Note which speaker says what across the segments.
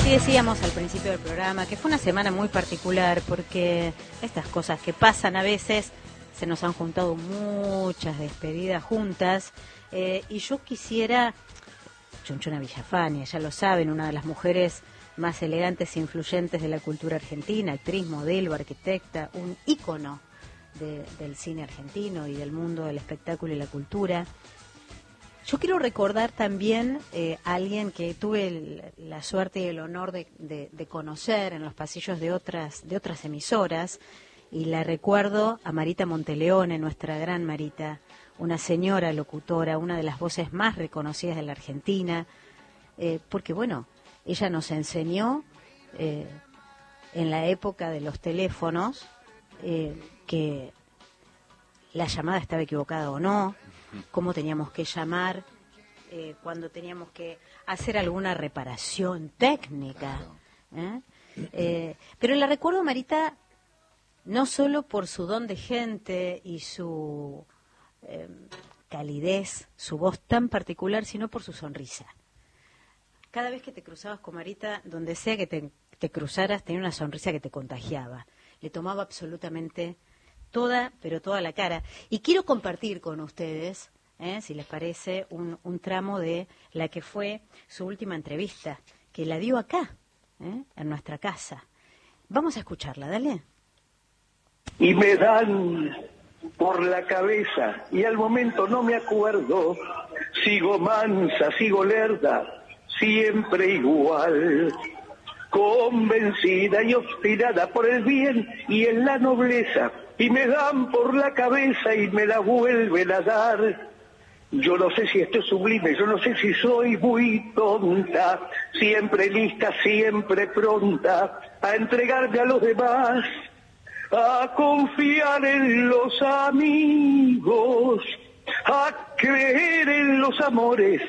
Speaker 1: Sí, decíamos al principio del programa que fue una semana muy particular porque estas cosas que pasan a veces, se nos han juntado muchas despedidas juntas, y yo quisiera, Chunchuna Villafañe, ya lo saben, una de las mujeres más elegantes e influyentes de la cultura argentina, actriz, modelo, arquitecta, un ícono del cine argentino y del mundo del espectáculo y la cultura. Yo quiero recordar también a alguien que tuve la suerte y el honor de conocer en los pasillos de otras emisoras, y la recuerdo a Marita Monteleone, nuestra gran Marita, una señora locutora, una de las voces más reconocidas de la Argentina, porque bueno, ella nos enseñó en la época de los teléfonos que la llamada estaba equivocada o no, cómo teníamos que llamar cuando teníamos que hacer alguna reparación técnica. Pero la recuerdo, Marita, no solo por su don de gente y su calidez, su voz tan particular, sino por su sonrisa. Cada vez que te cruzabas con Marita, donde sea que te cruzaras, tenía una sonrisa que te contagiaba. Le tomaba absolutamente toda, pero toda la cara. Y quiero compartir con ustedes, si les parece, un tramo de la que fue su última entrevista, que la dio acá, en nuestra casa. Vamos a escucharla, dale.
Speaker 2: Y me dan por la cabeza, y al momento no me acuerdo, sigo mansa, sigo lerda, siempre igual, convencida y obstinada por el bien y en la nobleza, y me dan por la cabeza y me la vuelven a dar. Yo no sé si esto es sublime, yo no sé si soy muy tonta, siempre lista, siempre pronta a entregarme a los demás, a confiar en los amigos, a creer en los amores,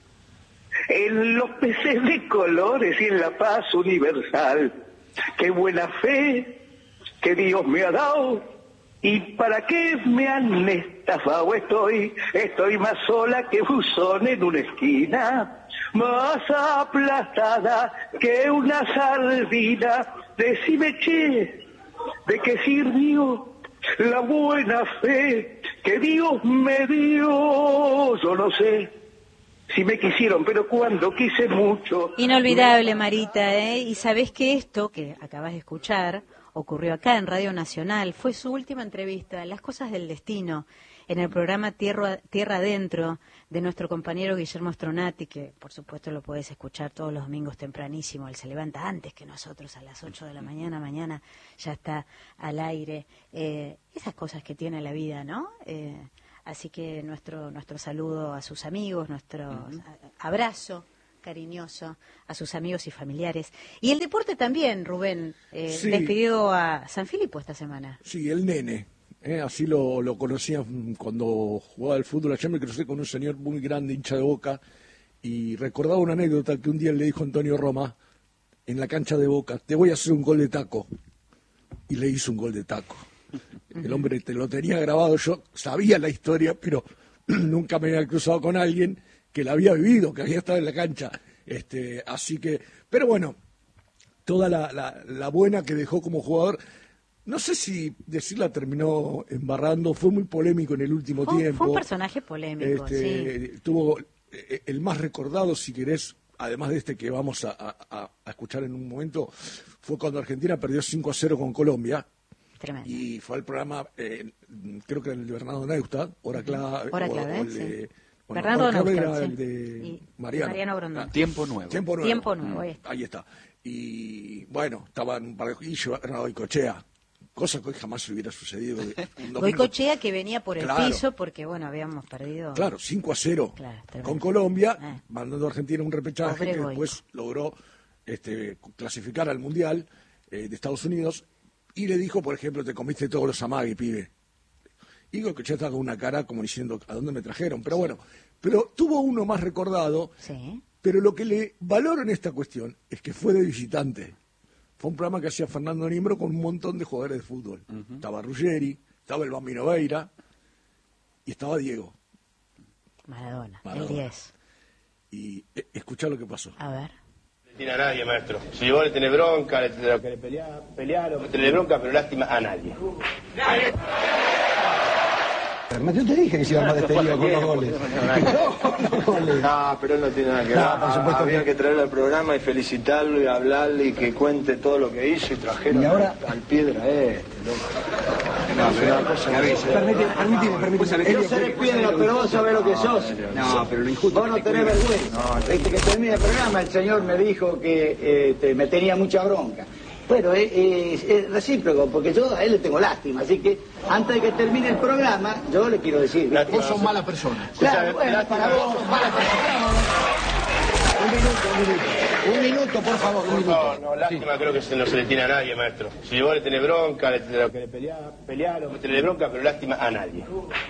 Speaker 2: en los peces de colores y en la paz universal. Qué buena fe que Dios me ha dado, y para qué me han estafado. Estoy más sola que buzón en una esquina, más aplastada que una sardina. Decime, che, ¿de qué sirvió la buena fe que Dios me dio? Yo no sé si me quisieron, pero cuando quise mucho...
Speaker 1: Inolvidable, Marita, Y sabés que esto que acabas de escuchar ocurrió acá en Radio Nacional, fue su última entrevista, Las cosas del destino, en el programa Tierra Adentro, de nuestro compañero Guillermo Stronati, que por supuesto lo podés escuchar todos los domingos tempranísimo. Él se levanta antes que nosotros, a las 8 de la mañana ya está al aire. Esas cosas que tiene la vida, ¿no? Así que nuestro saludo a sus amigos, nuestro abrazo cariñoso a sus amigos y familiares. Y el deporte también, Rubén,
Speaker 3: sí.
Speaker 1: Despidió a San Filipo esta semana.
Speaker 3: Sí, el nene. Así lo conocía cuando jugaba al fútbol. Ayer me crucé con un señor muy grande, hincha de Boca, y recordaba una anécdota que un día le dijo Antonio Roma en la cancha de Boca: te voy a hacer un gol de taco. Y le hizo un gol de taco. El hombre te lo tenía grabado. Yo sabía la historia, pero nunca me había cruzado con alguien que la había vivido, que había estado en la cancha. Así que, pero bueno, toda la buena que dejó como jugador. No sé si decirla terminó embarrando, fue muy polémico en el último tiempo.
Speaker 1: Fue un personaje polémico, sí.
Speaker 3: Tuvo el más recordado, si querés, además de este que vamos a escuchar en un momento, fue cuando Argentina perdió 5-0 con Colombia.
Speaker 1: Tremendo.
Speaker 3: Y fue al programa, creo que el de Bernardo Neustadt, Hora Clave.
Speaker 1: Sí.
Speaker 3: Bueno,
Speaker 1: Bernardo Neustadt,
Speaker 3: era el de
Speaker 1: Mariano Brondón.
Speaker 3: Tiempo Nuevo.
Speaker 1: Ahí
Speaker 3: está. Y bueno, estaban un par de... Y llevaron a Goicoechea, cosa que hoy jamás hubiera sucedido.
Speaker 1: Goicoechea, que venía por el
Speaker 3: claro,
Speaker 1: piso porque, bueno, habíamos perdido...
Speaker 3: Claro, 5-0 con Colombia, mandando a Argentina un repechaje que después logró clasificar al Mundial de Estados Unidos, y le dijo, por ejemplo: te comiste todos los amagui, pibe. Y Goicoechea estaba con una cara como diciendo: ¿a dónde me trajeron? Pero bueno, pero tuvo uno más recordado,
Speaker 1: sí.
Speaker 3: Pero lo que le valoro en esta cuestión es que fue de visitante. Fue un programa que hacía Fernando Niembro con un montón de jugadores de fútbol. Estaba Ruggeri, estaba el Bambino Veira y estaba Diego
Speaker 1: Maradona. El 10.
Speaker 3: Y escuchá lo que pasó.
Speaker 1: A ver.
Speaker 4: Tiene a nadie, maestro. Si vos le tenés bronca, le tenés pelear, o le tenés bronca, pero lástima a nadie.
Speaker 5: Yo te dije que se iba más despedido con los goles. No, goles.
Speaker 6: No, pero él no tiene nada que ver.
Speaker 5: No, por supuesto
Speaker 6: había que traerlo al programa y felicitarlo y hablarle y que cuente todo lo que hizo y trajeron
Speaker 5: ¿Y ahora?
Speaker 6: al Piedra No, es una cosa
Speaker 5: Permíteme.
Speaker 6: Yo seré Piedra, pero vos sabés lo que sos.
Speaker 5: No, pero lo injusto.
Speaker 6: Vos no tenés vergüenza. Desde que termine el programa el señor me dijo que me tenía mucha bronca. Bueno, es recíproco, porque yo a él le tengo lástima, así que antes de que termine el programa, yo le quiero decir...
Speaker 5: Vos sos mala persona.
Speaker 6: Claro, bueno, para vos sos mala persona.
Speaker 5: Un minuto, por favor, un minuto.
Speaker 4: No, lástima creo que no se le tiene a nadie, maestro. Si vos le tenés bronca, le tenés pelear, o le tenés bronca, pero lástima a nadie.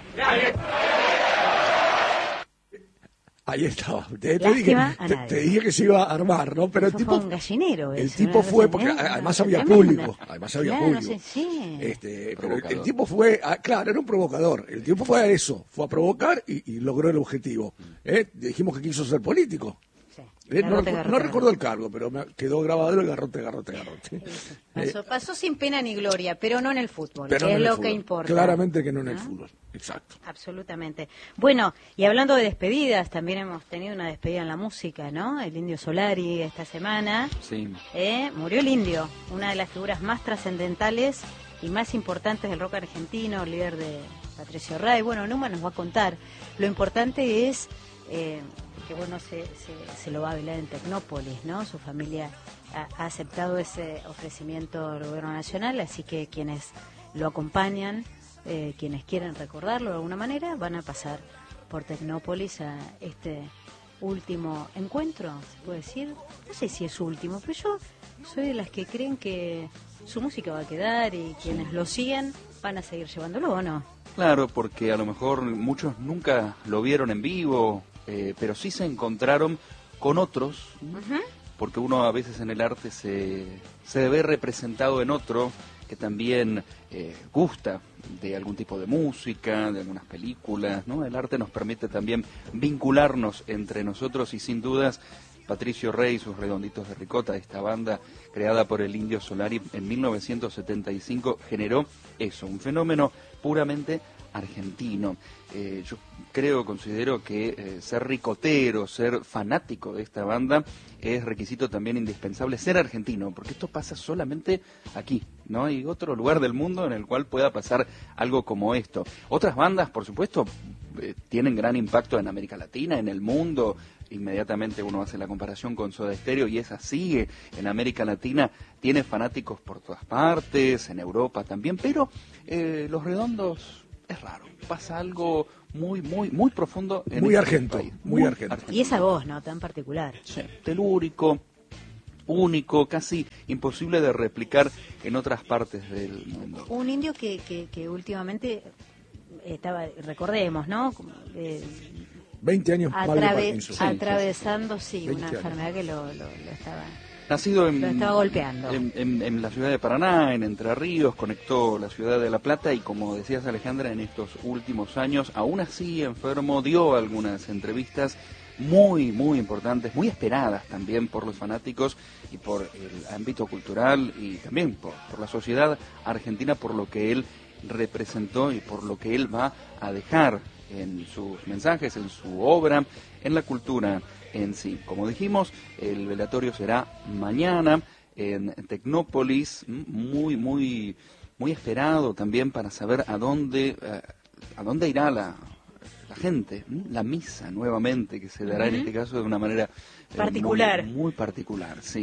Speaker 3: Ahí estaba. Te dije que se iba a armar, ¿no? Pero el tipo
Speaker 1: fue un gallinero.
Speaker 3: El tipo fue, porque además había público.
Speaker 1: Claro, sí.
Speaker 3: Pero el tipo fue, claro, era un provocador. El tipo fue a eso, fue a provocar y logró el objetivo. Dijimos que quiso ser político.
Speaker 1: Sí.
Speaker 3: No recuerdo el cargo, pero me quedó grabado el garrote.
Speaker 1: Pasó sin pena ni gloria, pero no en el fútbol,
Speaker 3: pero
Speaker 1: que
Speaker 3: no
Speaker 1: es lo
Speaker 3: fútbol.
Speaker 1: que importa.
Speaker 3: Claramente que no en el fútbol, exacto.
Speaker 1: Absolutamente. Bueno, y hablando de despedidas, también hemos tenido una despedida en la música, ¿no? El Indio Solari esta semana.
Speaker 7: Sí.
Speaker 1: Murió el Indio, una de las figuras más trascendentales y más importantes del rock argentino, líder de Patricio Rey. Bueno, Numa nos va a contar. Lo importante es... que bueno, se lo va a velar en Tecnópolis, ¿no? Su familia ha aceptado ese ofrecimiento del gobierno nacional, así que quienes lo acompañan, quienes quieren recordarlo de alguna manera, van a pasar por Tecnópolis a este último encuentro, se puede decir. No sé si es último, pero yo soy de las que creen que su música va a quedar y quienes lo siguen van a seguir llevándolo, ¿o no?
Speaker 7: Claro, porque a lo mejor muchos nunca lo vieron en vivo, pero sí se encontraron con otros, porque uno a veces en el arte se ve representado en otro que también gusta de algún tipo de música, de algunas películas, ¿no? El arte nos permite también vincularnos entre nosotros y sin dudas Patricio Rey y sus Redonditos de Ricota, esta banda creada por el Indio Solari en 1975, generó eso, un fenómeno puramente argentino. Yo considero que ser ricotero, ser fanático de esta banda es requisito también indispensable, ser argentino, porque esto pasa solamente aquí, no hay otro lugar del mundo en el cual pueda pasar algo como esto. Otras bandas, por supuesto, tienen gran impacto en América Latina, en el mundo. Inmediatamente uno hace la comparación con Soda Stereo y esa sigue en América Latina, tiene fanáticos por todas partes, en Europa también, pero Los Redondos es raro, pasa algo muy profundo en
Speaker 3: muy
Speaker 7: este
Speaker 3: argento,
Speaker 7: país.
Speaker 3: Muy argento.
Speaker 1: Y esa voz, ¿no? Tan particular.
Speaker 7: Sí, telúrico, único, casi imposible de replicar en otras partes del mundo.
Speaker 1: Un indio que últimamente estaba, recordemos, ¿no?
Speaker 3: 20 años mal de Parkinson.
Speaker 1: Atravesando, una
Speaker 3: años.
Speaker 1: enfermedad que lo estaba...
Speaker 7: Nacido
Speaker 1: estaba golpeando.
Speaker 7: En la ciudad de Paraná, en Entre Ríos, conectó la ciudad de La Plata y como decías Alejandra, en estos últimos años, aún así enfermo, dio algunas entrevistas muy importantes, muy esperadas también por los fanáticos y por el ámbito cultural y también por la sociedad argentina, por lo que él representó y por lo que él va a dejar en sus mensajes, en su obra, en la cultura en sí. Como dijimos, el velatorio será mañana en Tecnópolis, muy esperado también para saber a dónde irá la gente, la misa nuevamente, que se dará en este caso de una manera
Speaker 1: particular.
Speaker 7: Muy particular, sí.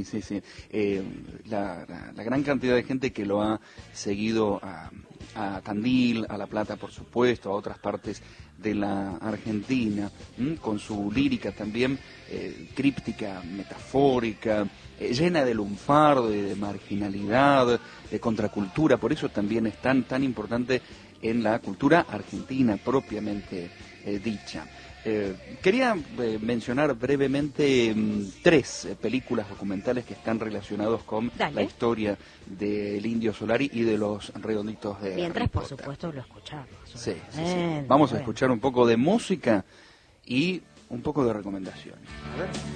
Speaker 7: La gran cantidad de gente que lo ha seguido a Tandil, a La Plata, por supuesto, a otras partes de la Argentina, con su lírica también críptica, metafórica, llena de lunfardo, de marginalidad, de contracultura. Por eso también es tan importante en la cultura argentina propiamente dicha. Quería mencionar brevemente 3 películas documentales que están relacionados con la historia del Indio Solari y de los Redonditos de
Speaker 1: Mientras,
Speaker 7: Ricota.
Speaker 1: por supuesto, lo escuchamos.
Speaker 7: Sí. Vamos a escuchar un poco de música y un poco de recomendaciones. A ver.